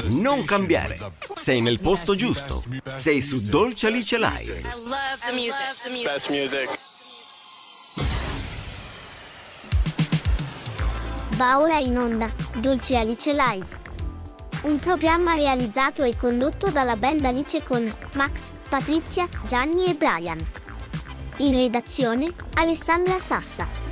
Non cambiare. Sei nel posto giusto. Sei su Dolce Alice Live. I love the music. Best music. Va ora in onda Dolce Alice Live, un programma realizzato e condotto dalla band Alice con Max, Patrizia, Gianni e Brian. In redazione Alessandra Sassa.